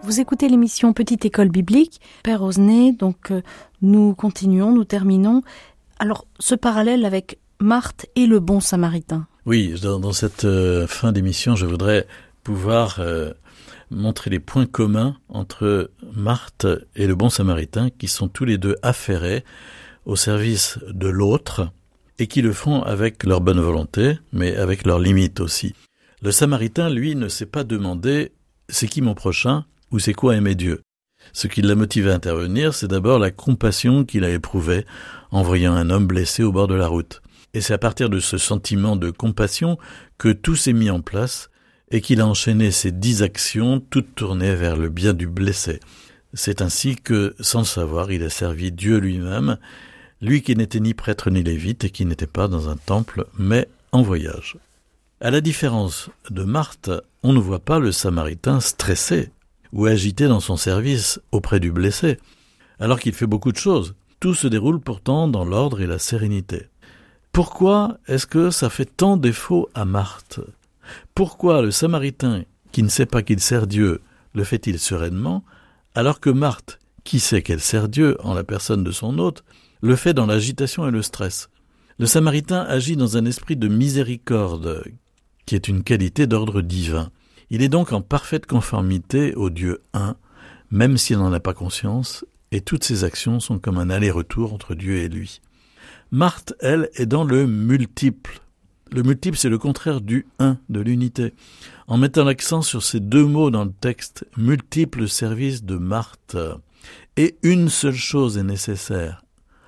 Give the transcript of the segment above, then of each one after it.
Vous écoutez l'émission Petite École Biblique. Père Osnay, donc nous terminons. Alors, ce parallèle avec Marthe et le bon Samaritain. Oui, dans cette fin d'émission, je voudrais pouvoir montrer les points communs entre Marthe et le bon Samaritain, qui sont tous les deux affairés au service de l'autre et qui le font avec leur bonne volonté, mais avec leurs limites aussi. Le Samaritain, lui, ne s'est pas demandé « c'est qui mon prochain ?» ou « c'est quoi aimer Dieu ?» Ce qui l'a motivé à intervenir, c'est d'abord la compassion qu'il a éprouvée en voyant un homme blessé au bord de la route. Et c'est à partir de ce sentiment de compassion que tout s'est mis en place et qu'il a enchaîné ses 10 actions, toutes tournées vers le bien du blessé. C'est ainsi que, sans le savoir, il a servi Dieu lui-même, lui qui n'était ni prêtre ni lévite et qui n'était pas dans un temple, mais en voyage. À la différence de Marthe, on ne voit pas le Samaritain stressé ou agité dans son service auprès du blessé, alors qu'il fait beaucoup de choses. Tout se déroule pourtant dans l'ordre et la sérénité. Pourquoi est-ce que ça fait tant défaut à Marthe ? Pourquoi le Samaritain, qui ne sait pas qu'il sert Dieu, le fait-il sereinement, alors que Marthe, qui sait qu'elle sert Dieu en la personne de son hôte, le fait dans l'agitation et le stress ? Le Samaritain agit dans un esprit de miséricorde, qui est une qualité d'ordre divin. Il est donc en parfaite conformité au Dieu un, même s'il n'en a pas conscience, et toutes ses actions sont comme un aller-retour entre Dieu et lui. Marthe, elle, est dans le multiple. Le multiple, c'est le contraire du un, de l'unité. En mettant l'accent sur ces deux mots dans le texte, multiple service de Marthe, et une seule chose est nécessaire,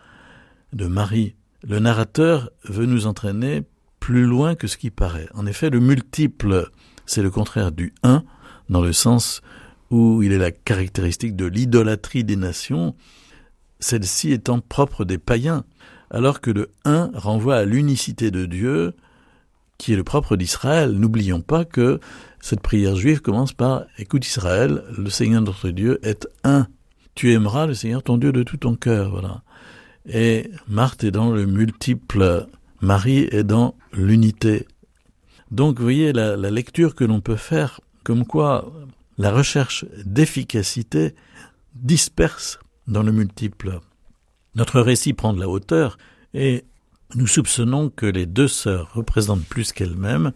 de Marie. Le narrateur veut nous entraîner plus loin que ce qui paraît. En effet, le multiple, c'est le contraire du un, dans le sens où il est la caractéristique de l'idolâtrie des nations, celle-ci étant propre des païens, alors que le un renvoie à l'unicité de Dieu, qui est le propre d'Israël. N'oublions pas que cette prière juive commence par « Écoute Israël, le Seigneur notre Dieu est un. Tu aimeras le Seigneur ton Dieu de tout ton cœur. » Voilà. Et Marthe est dans le multiple, Marie est dans l'unité. Donc, vous voyez la lecture que l'on peut faire, comme quoi la recherche d'efficacité disperse dans le multiple. Notre récit prend de la hauteur et nous soupçonnons que les deux sœurs représentent plus qu'elles-mêmes.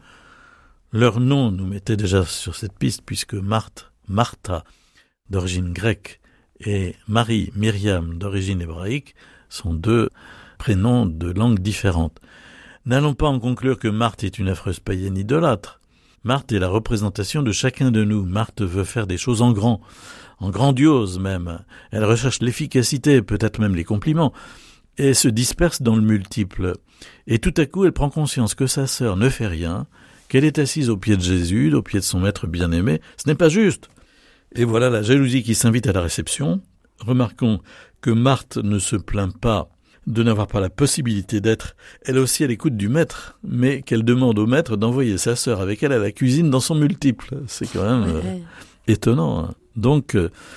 Leur nom nous mettait déjà sur cette piste puisque Marthe, Martha, d'origine grecque, et Marie, Myriam, d'origine hébraïque, sont deux prénoms de langues différentes. N'allons pas en conclure que Marthe est une affreuse païenne idolâtre. Marthe est la représentation de chacun de nous. Marthe veut faire des choses en grand, en grandiose même. Elle recherche l'efficacité, peut-être même les compliments, et se disperse dans le multiple. Et tout à coup, elle prend conscience que sa sœur ne fait rien, qu'elle est assise au pied de Jésus, au pied de son maître bien-aimé. Ce n'est pas juste. Et voilà la jalousie qui s'invite à la réception. Remarquons que Marthe ne se plaint pas de n'avoir pas la possibilité d'être, elle aussi à l'écoute du maître, mais qu'elle demande au maître d'envoyer sa sœur avec elle à la cuisine dans son multiple. C'est quand même étonnant. Hein. Donc,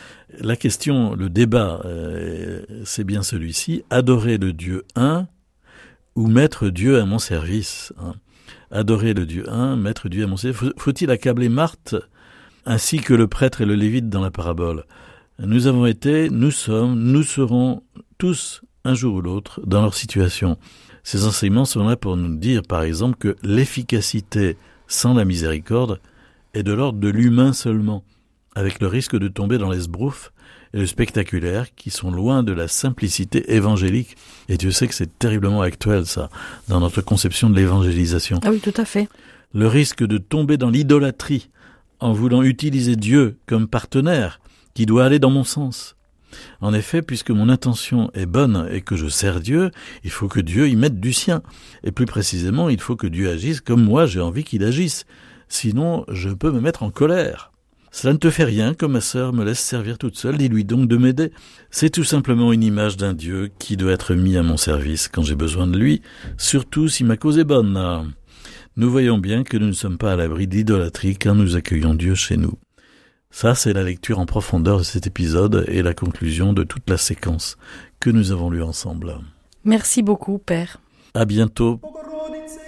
la question, le débat, c'est bien celui-ci. Adorer le Dieu un ou mettre Dieu à mon service. Hein. Adorer le Dieu un, mettre Dieu à mon service. Faut-il accabler Marthe ainsi que le prêtre et le lévite dans la parabole ? Nous avons été, nous sommes, nous serons tous un jour ou l'autre dans leur situation. Ces enseignements sont là pour nous dire, par exemple, que l'efficacité sans la miséricorde est de l'ordre de l'humain seulement, avec le risque de tomber dans l'esbrouf et le spectaculaire qui sont loin de la simplicité évangélique. Et Dieu sait que c'est terriblement actuel, ça, dans notre conception de l'évangélisation. Ah oui, tout à fait. Le risque de tomber dans l'idolâtrie en voulant utiliser Dieu comme partenaire qui doit aller dans mon sens. En effet, puisque mon intention est bonne et que je sers Dieu, il faut que Dieu y mette du sien. Et plus précisément, il faut que Dieu agisse comme moi j'ai envie qu'il agisse. Sinon, je peux me mettre en colère. Cela ne te fait rien que ma sœur me laisse servir toute seule, dis-lui donc de m'aider. C'est tout simplement une image d'un Dieu qui doit être mis à mon service quand j'ai besoin de lui, surtout si ma cause est bonne. Nous voyons bien que nous ne sommes pas à l'abri d'idolâtrie quand nous accueillons Dieu chez nous. Ça, c'est la lecture en profondeur de cet épisode et la conclusion de toute la séquence que nous avons lue ensemble. Merci beaucoup, Père. À bientôt.